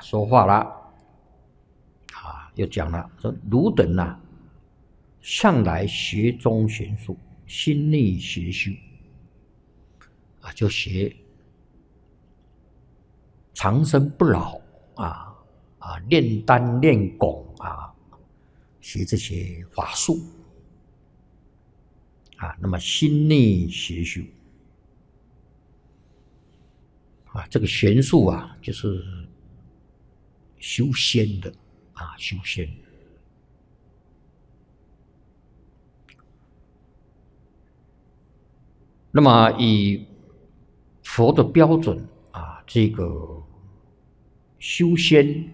说话了又讲了说汝等向来学中玄术，心内邪修就学长生不老炼丹炼汞学这些法术那么心内邪修这个玄术就是修仙的修仙。那么以佛的标准这个修仙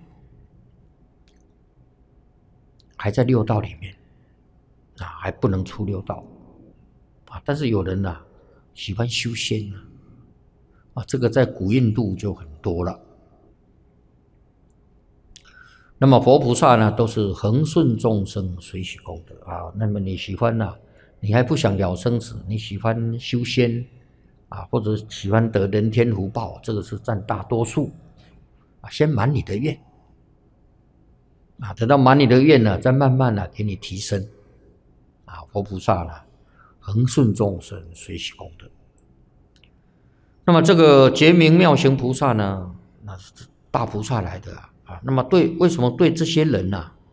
还在六道里面还不能出六道但是有人喜欢修仙这个在古印度就很多了。那么佛菩萨呢，都是恒顺众生，随喜功德那么你喜欢你还不想了生死，你喜欢修仙或者喜欢得人天福报，这个是占大多数先满你的愿等到满你的愿再慢慢给你提升佛菩萨恒顺众生，随喜功德。那么这个觉明妙行菩萨呢，那是大菩萨来的那么为什么对这些人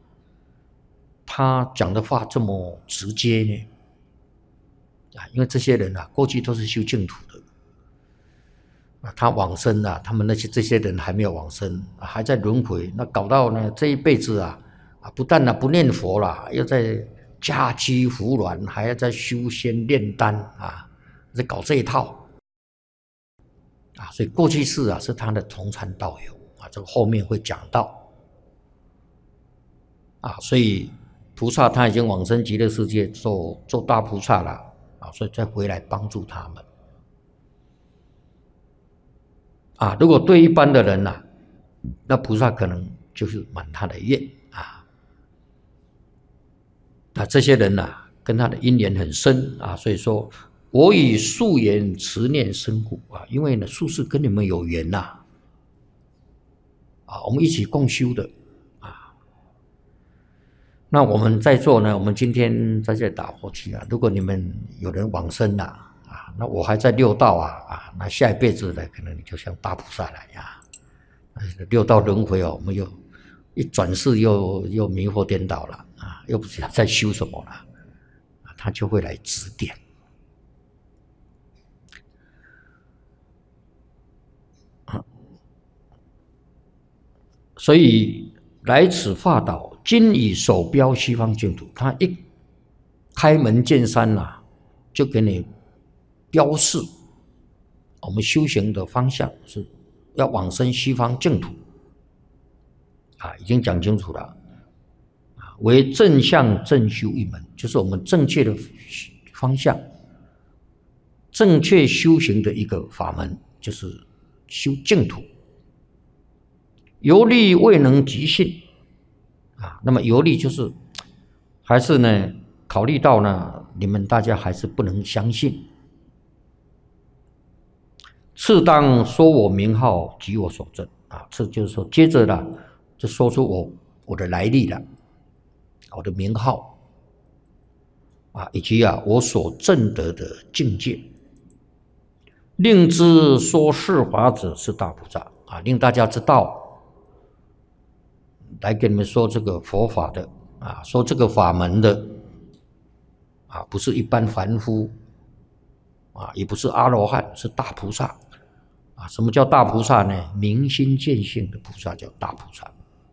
他讲的话这么直接呢？因为这些人过去都是修净土的他往生他们这些人还没有往生还在轮回，那搞到这一辈子不但不念佛了，又在家居服软，还要在修仙炼丹在搞这一套所以过去世是他的同参道友这个后面会讲到所以菩萨他已经往生极乐世界做大菩萨了所以再回来帮助他们如果对一般的人那菩萨可能就是满他的愿那这些人跟他的因缘很深所以说我以宿缘持念深故因为宿世跟你们有缘我们一起共修的那我们在座我们今天在这打火机如果你们有人往生那我还在六道那下一辈子可能你就像大菩萨来六道轮回我们又一转世又迷惑颠倒了又不知道在修什么了他就会来指点所以来此化导，今以手标西方净土，他一开门见山就给你标示我们修行的方向是要往生西方净土已经讲清楚了为正向正修一门，就是我们正确的方向，正确修行的一个法门，就是修净土。游历未能即信那么游历就是还是考虑到你们大家还是不能相信。次当说我名号及我所证这就是说接着就说出我的来历了，我的名号以及我所证得的境界，令知说是法者是大菩萨令大家知道，来给你们说这个佛法的说这个法门的不是一般凡夫也不是阿罗汉，是大菩萨什么叫大菩萨呢？明心见性的菩萨叫大菩萨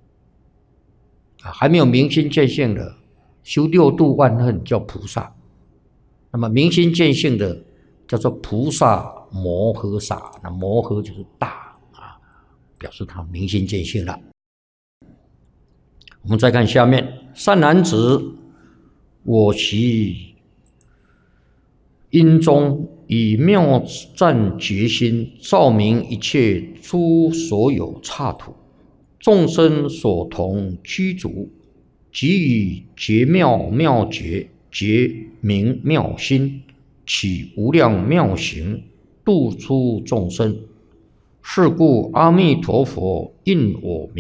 还没有明心见性的修六度万恨叫菩萨，那么明心见性的叫做菩萨摩诃萨，那摩诃就是大表示他明心见性了。我们再看下面，善男子，我其因中以妙湛觉心照明一切诸所有刹土，众生所同居足，即以觉妙妙觉，觉明妙心，起无量妙行，度出众生。是故阿弥陀佛应我名。